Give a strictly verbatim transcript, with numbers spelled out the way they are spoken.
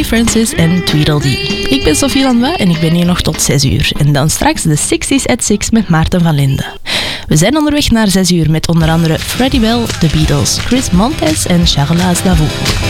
Connie Francis en Tweedledee. Ik ben Sophie Lanois en ik ben hier nog tot zes uur. En dan straks de sixties at six met Maarten van Linden. We zijn onderweg naar zes uur met onder andere Freddie Bell, The Beatles, Chris Montez en Charles Aznavour.